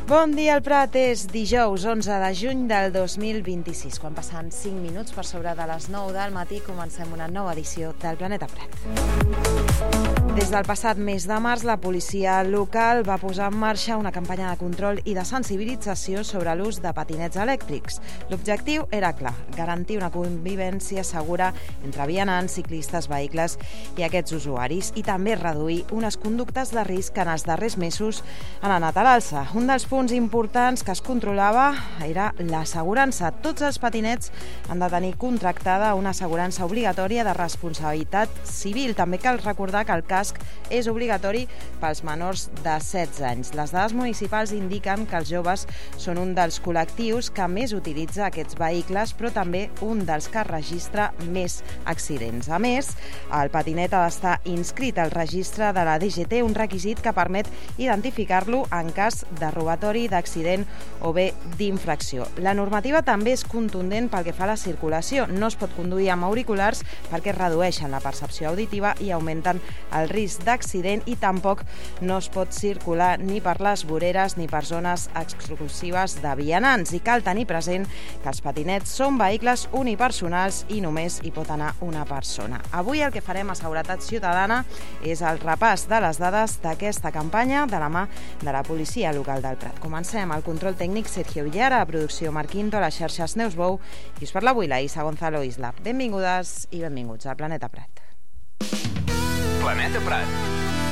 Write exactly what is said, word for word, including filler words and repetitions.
Bon dia al Prat, és dijous onze de juny del dos mil vint-i-sis. Quan passen cinc minuts per sobre de les nou del matí, comencem una nova edició del Planeta Prat. Des del passat mes de març, la policia local va posar en marxa una campanya de control i de sensibilització sobre l'ús de patinets elèctrics. L'objectiu era clar, garantir una convivència segura entre vianants, ciclistes, vehicles i aquests usuaris, i també reduir unes conductes de risc que en els darrers mesos han anat a l'alça. Un dels punts importants que es controlava era l'assegurança. Tots els patinets han de tenir contractada una assegurança obligatòria de responsabilitat civil. També cal recordar que el casc és obligatori pels menors de setze anys. Les dades municipals indiquen que els joves són un dels col·lectius que més utilitza aquests vehicles, però també un dels que registra més accidents. A més, el patinet ha d'estar inscrit al registre de la D G T, un requisit que permet identificar-lo en cas de robatori, d'accident o bé d'infracció. La normativa també és contundent pel que fa a la circulació. No es pot conduir amb auriculars perquè redueixen la percepció auditiva i augmenten el risc d'accident, i tampoc no es pot circular ni per les voreres ni per zones exclusives de vianants. I cal tenir present que els patinets són vehicles unipersonals i només hi pot anar una persona. Avui el que farem a Seguretat Ciutadana és el repàs de les dades d'aquesta campanya de la mà de la policia local del Prat. Comencem. El control tècnic Sergio Villara, a producció Marc Quinto, a les xarxes Neus Bou, i us parla avui la Isa Gonzalo Isla. Benvingudes i benvinguts al Planeta Prat. Planeta Prat.